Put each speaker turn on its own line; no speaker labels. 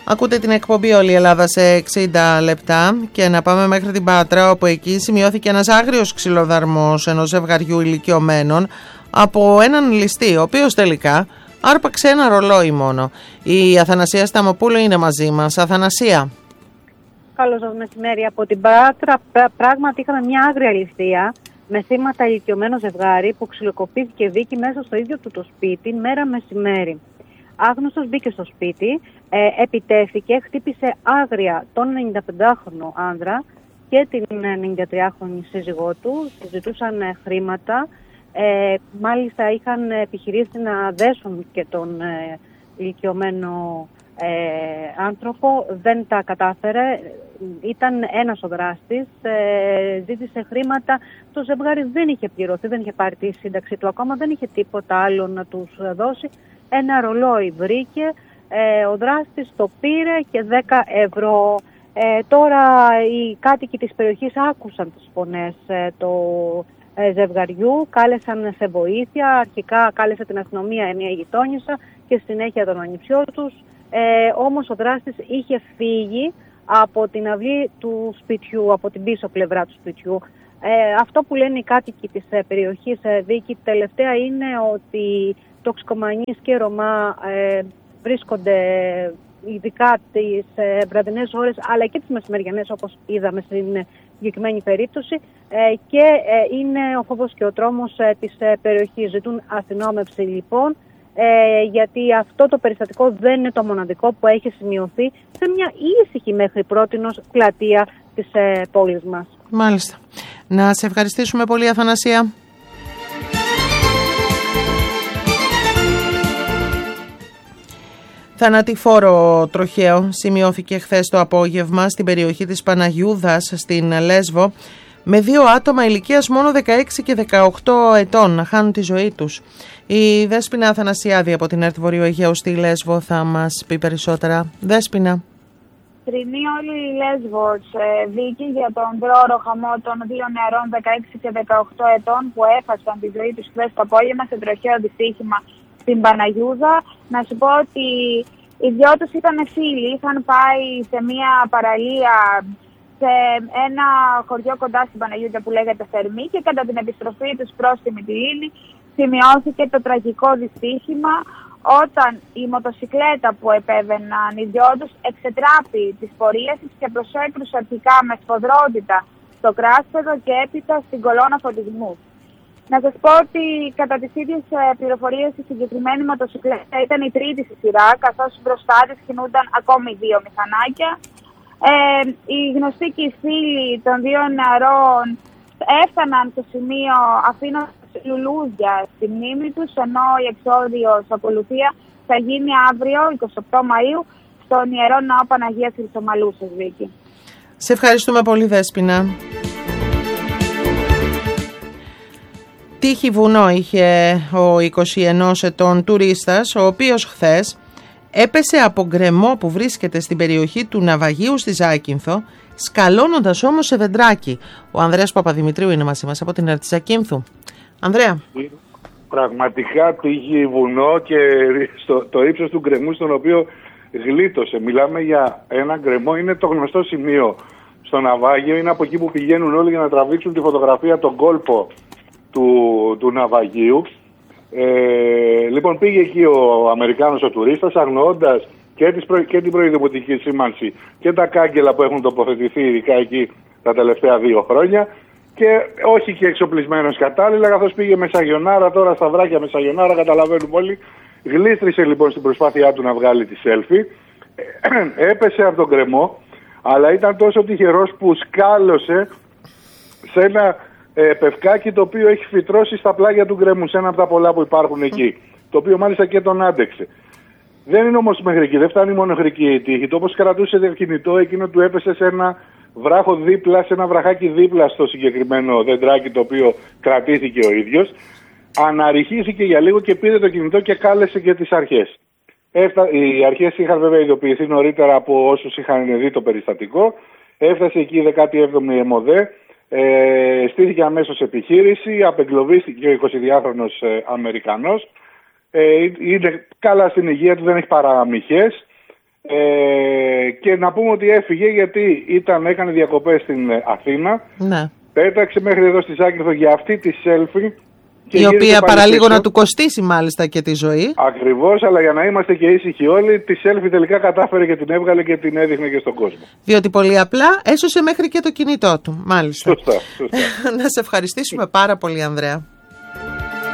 Ακούτε την εκπομπή Όλη η Ελλάδα σε 60 λεπτά και να πάμε μέχρι την Πάτρα, όπου εκεί σημειώθηκε ένας άγριος ξυλοδαρμός ενός ζευγαριού ηλικιωμένων από έναν ληστή, ο οποίος τελικά άρπαξε ένα ρολόι μόνο. Η Αθανασία Σταμοπούλου είναι μαζί μας. Αθανασία.
Καλώς σας μεσημέρι. Από την Πάτρα πράγματι είχαμε μια άγρια ληστεία με θύματα ηλικιωμένο ζευγάρι που ξυλοκοπήθηκε δίκη μέσα στο ίδιο του το σπίτι μέρα μεσημέρι. Άγνωστος μπήκε στο σπίτι, επιτέθηκε, χτύπησε άγρια τον 95χρονο άνδρα και την 93χρονη σύζυγό του, ζητούσαν χρήματα, μάλιστα είχαν επιχειρήσει να δέσουν και τον ηλικιωμένο άνθρωπο, δεν τα κατάφερε, ήταν ένας ο δράστης, ζήτησε χρήματα, το ζευγάρι δεν είχε πληρωθεί, δεν είχε πάρει τη σύνταξη του ακόμα, δεν είχε τίποτα άλλο να τους δώσει. Ένα ρολόι βρήκε, ο δράστης το πήρε και 10 ευρώ. Τώρα οι κάτοικοι της περιοχής άκουσαν τις φωνές του ζευγαριού, κάλεσαν σε βοήθεια, αρχικά κάλεσε την αστυνομία μια γειτόνισσα και συνέχεια τον ανιψιό τους. Όμως ο δράστης είχε φύγει από την αυλή του σπιτιού, από την πίσω πλευρά του σπιτιού. Αυτό που λένε οι κάτοικοι της περιοχής Δίκη τελευταία είναι ότι τοξικομανείς και Ρωμά βρίσκονται ειδικά τις βραδινές ώρες αλλά και τις μεσημεριανές, όπως είδαμε στην συγκεκριμένη περίπτωση, και είναι ο φόβος και ο τρόμος της περιοχής. Ζητούν αστυνόμευση λοιπόν, γιατί αυτό το περιστατικό δεν είναι το μοναδικό που έχει σημειωθεί σε μια ήσυχη μέχρι πρότινος πλατεία της πόλης μας.
Μάλιστα. Να σε ευχαριστήσουμε πολύ, Αθανασία. Θανατηφόρο τροχαίο σημειώθηκε χθες το απόγευμα στην περιοχή της Παναγιούδας στην Λέσβο, με 2 άτομα ηλικίας μόνο 16 και 18 ετών να χάνουν τη ζωή τους. Η Δέσποινα Αθανασιάδη από την ΕΡΤ Βορείου Αιγαίου στη Λέσβο θα μας πει περισσότερα. Δέσποινα.
Θρηνεί όλη η Λέσβος δίκη για τον πρόωρο χαμό των 2 νεαρών 16 και 18 ετών που έχασαν τη ζωή τους χθες το απόγευμα σε τροχαίο δυστύχημα στην Παναγιούδα. Να σου πω ότι οι δυο τους ήταν φίλοι, είχαν πάει σε μια παραλία σε ένα χωριό κοντά στην Παναγιούδα που λέγεται Θερμή και κατά την επιστροφή τους προς τη Μυτιλήνη σημειώθηκε το τραγικό δυστύχημα όταν η μοτοσικλέτα που επέβαιναν οι δυο τους εξετράπη της πορείας της και προσέκρουσε αρχικά με σφοδρότητα στο κράσπεδο και έπειτα στην κολόνα φωτισμού. Να σας πω ότι κατά τις ίδιες πληροφορίες η συγκεκριμένη μοτοσικλέτα ήταν η τρίτη στη σειρά, καθώς μπροστά της κινούνταν ακόμη 2 μηχανάκια. Οι γνωστοί και οι φίλοι των 2 νεαρών έφταναν στο σημείο αφήνοντας λουλούδια στη μνήμη τους, ενώ η εξόδιος ακολουθία θα γίνει αύριο, 28 Μαΐου, στον Ιερό Ναό Παναγίας Χρυσομαλούσας, Βίκη.
Σε ευχαριστούμε πολύ, Δέσποινα. Τύχη βουνό είχε ο 21 ετών τουρίστας, ο οποίος χθες έπεσε από γκρεμό που βρίσκεται στην περιοχή του Ναυαγίου στη Ζάκυνθο, σκαλώνοντας όμως σε δεντράκι. Ο Ανδρέας Παπαδημητρίου είναι μαζί μας από την ΕΡΤ Ζακύνθου. Ανδρέα.
Πραγματικά τύχη βουνό και το ύψος του γκρεμού στον οποίο γλίτωσε. Μιλάμε για ένα γκρεμό, είναι το γνωστό σημείο στο Ναυάγιο, είναι από εκεί που πηγαίνουν όλοι για να τραβήξουν τη φωτογραφία τον κόλπο του Ναυαγίου. Λοιπόν, πήγε εκεί ο Αμερικάνος ο τουρίστας αγνοώντας και την προειδοποιητική σήμανση και τα κάγκελα που έχουν τοποθετηθεί ειδικά εκεί τα τελευταία 2 χρόνια και όχι και εξοπλισμένος κατάλληλα, καθώς πήγε με σαγιονάρα, τώρα στα βράκια με σαγιονάρα, καταλαβαίνουμε όλοι. Γλίστρισε λοιπόν στην προσπάθειά του να βγάλει τη selfie, έπεσε από τον γκρεμό, αλλά ήταν τόσο τυχερός που σκάλωσε σε ένα πευκάκι το οποίο έχει φυτρώσει στα πλάγια του γκρεμού, σε ένα από τα πολλά που υπάρχουν εκεί, το οποίο μάλιστα και τον άντεξε. Δεν είναι όμως μέχρι εκεί, δεν φτάνει μόνο μέχρι εκεί η τύχη. Το όπως κρατούσε το κινητό, εκείνο του έπεσε σε ένα βράχο δίπλα, σε ένα βραχάκι δίπλα στο συγκεκριμένο δεντράκι το οποίο κρατήθηκε ο ίδιος. Αναρριχήθηκε για λίγο και πήρε το κινητό και κάλεσε και τις αρχές. Οι αρχές είχαν βέβαια ειδοποιηθεί νωρίτερα από όσους είχαν δει το περιστατικό. Έφτασε εκεί η 17η ΕΜΟΔΕ, στήθηκε αμέσως επιχείρηση, απεγκλωβίστηκε ο 22χρονος Αμερικανός. Είναι καλά στην υγεία του, δεν έχει παραμυχές. Και να πούμε ότι έφυγε γιατί έκανε διακοπές στην Αθήνα.
Ναι.
Πέταξε μέχρι εδώ στη Σάκυνθο για αυτή τη selfie.
Η οποία παραλίγο να του κοστίσει μάλιστα και τη ζωή.
Ακριβώς, αλλά για να είμαστε και ήσυχοι όλοι, τη selfie τελικά κατάφερε και την έβγαλε και την έδειχνε και στον κόσμο.
Διότι πολύ απλά έσωσε μέχρι και το κινητό του. Μάλιστα.
Σωστά.
Να σε ευχαριστήσουμε πάρα πολύ, Ανδρέα.